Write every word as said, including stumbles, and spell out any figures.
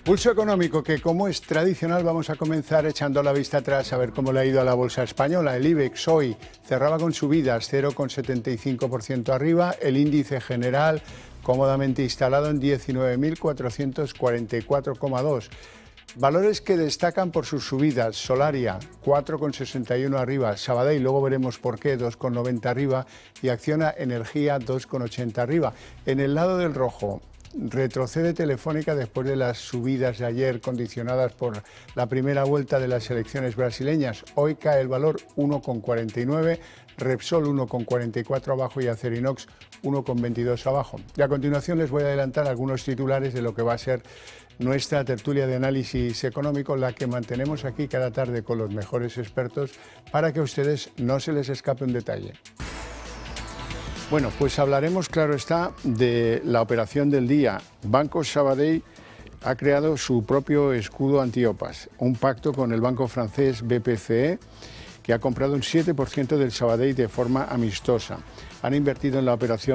Pulso económico que, como es tradicional, vamos a comenzar echando la vista atrás a ver cómo le ha ido a la bolsa española. El IBEX hoy cerraba con subidas cero coma setenta y cinco por ciento arriba, el índice general cómodamente instalado en diecinueve mil cuatrocientos cuarenta y cuatro coma dos. Valores que destacan por sus subidas: Solaria cuatro coma sesenta y uno arriba, Sabadell, luego veremos por qué, dos coma noventa arriba, y Acciona Energía dos coma ochenta arriba. En el lado del rojo, retrocede Telefónica después de las subidas de ayer condicionadas por la primera vuelta de las elecciones brasileñas. Hoy cae el valor uno coma cuarenta y nueve, Repsol uno coma cuarenta y cuatro abajo y Acerinox uno coma veintidós abajo. Y a continuación les voy a adelantar algunos titulares de lo que va a ser nuestra tertulia de análisis económico, la que mantenemos aquí cada tarde con los mejores expertos para que a ustedes no se les escape un detalle. Bueno, pues hablaremos, claro está, de la operación del día. Banco Sabadell ha creado su propio escudo antiopas, un pacto con el banco francés B P C E, que ha comprado un siete por ciento del Sabadell de forma amistosa. Han invertido en la operación